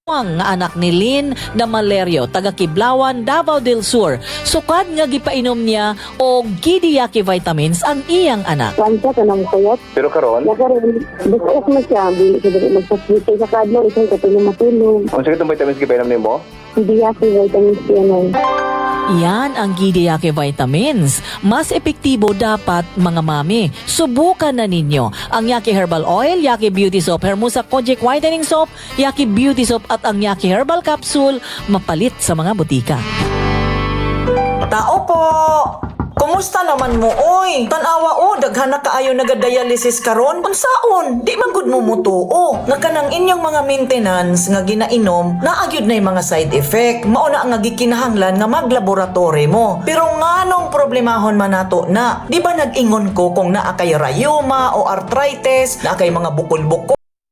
Ang anak ni Lynn na Malerio, taga Kiblawan, Davao del Sur. Sukad nga gipainom niya og Gidiyaki vitamins ang iyang anak. Kansa ka nang kuyot. Pero karon, Nakaroon, bukas na siya. Bili siya dali magpaswitay sa kadlaw. Isang katulong matulog. ang sakit ng vitamins gipainom nimo? Hindi yaki vitamins yan ay. Yan ang Gidiyaki vitamins. Mas epektibo dapat mga mami. Subukan na ninyo ang Yaki Herbal Oil, Yaki Beauty Soap, Hermosa Kojic Whitening Soap, Yaki Beauty Soap at ang Yaki Herbal Capsule mapalit sa mga butika. Tao po! Kumusta naman mo, oy? Tanawa o, daghan na kaayo nagadialysis karon. Unsaon? Di man gud mo mutuo. Nga kanang inyong mga maintenance nga ginainom, naagyod na yung mga side effect. Mauna ang gikinahanglan nga maglaboratory mo. Pero nganong problemahon man nato na? Di ba nag-ingon ko kung naa kay rayuma o arthritis, naa kay mga bukol-bukol?